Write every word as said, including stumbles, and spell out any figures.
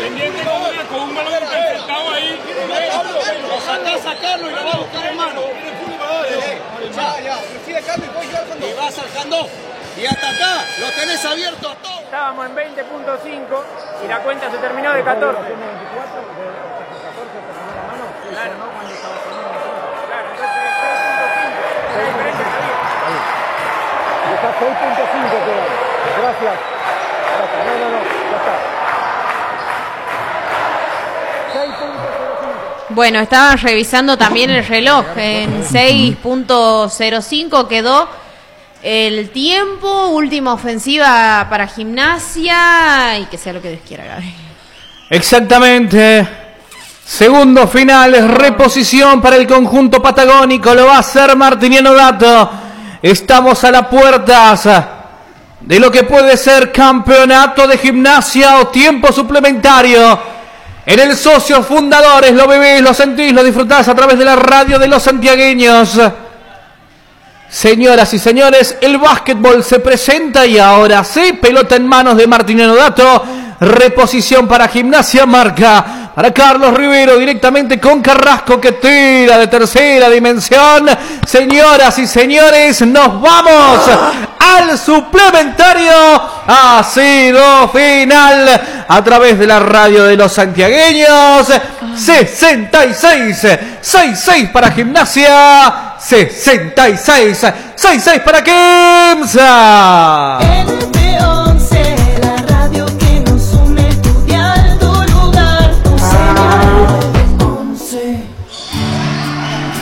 Independiente con un balón interceptado ahí. Lo saca a sacarlo y lo va a buscar en mano. Ya, ya, recibe cambio y voy yo al fondo. Y va sacando. Y hasta acá, lo tenés abierto a todo. Estábamos en veinte punto cinco y la cuenta se terminó de catorce. Claro. Claro, entonces seis punto cinco. Está seis punto cinco, gracias. Gracias. No, no, no, ya está. seis punto cero cinco. Bueno, estaba revisando también el reloj. En seis punto cero cinco quedó el tiempo. Última ofensiva para Gimnasia. Y que sea lo que Dios quiera, Gaby. Exactamente. Segundo final, reposición para el conjunto patagónico. Lo va a hacer Martiniano Dato. Estamos a las puertas de lo que puede ser campeonato de Gimnasia o tiempo suplementario. En el Socios Fundadores, lo bebés, lo sentís, lo disfrutás a través de la radio de los santiagueños. Señoras y señores, el básquetbol se presenta y ahora sí, pelota en manos de Martiniano Dato. Reposición para Gimnasia, marca para Carlos Rivero directamente con Carrasco que tira de tercera dimensión. Señoras y señores, nos vamos al suplementario. Ha sido final a través de la radio de los santiagueños. sesenta y seis, sesenta y seis para Gimnasia. sesenta y seis, sesenta y seis para Quimsa.